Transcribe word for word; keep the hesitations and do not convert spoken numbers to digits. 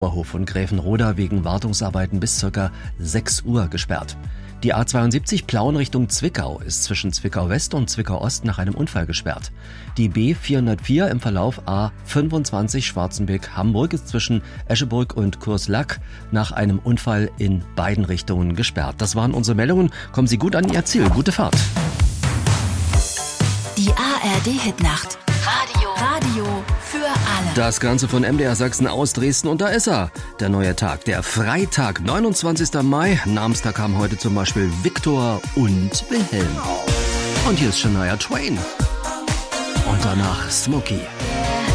Hof von Gräfenroda wegen Wartungsarbeiten bis ca. sechs Uhr gesperrt. Die A zweiundsiebzig Plauen Richtung Zwickau ist zwischen Zwickau West und Zwickau Ost nach einem Unfall gesperrt. Die B vierhundertvier im Verlauf A fünfundzwanzig Schwarzenberg-Hamburg ist zwischen Escheburg und Kurslack nach einem Unfall in beiden Richtungen gesperrt. Das waren unsere Meldungen. Kommen Sie gut an Ihr Ziel. Gute Fahrt. Die A R D-Hitnacht. Radio. Radio für alle. Das Ganze von M D R Sachsen aus Dresden und da ist er. Der neue Tag, der Freitag, neunundzwanzigster Mai. Namenstag haben heute zum Beispiel Viktor und Wilhelm. Und hier ist Shania Twain. Und danach Smokey.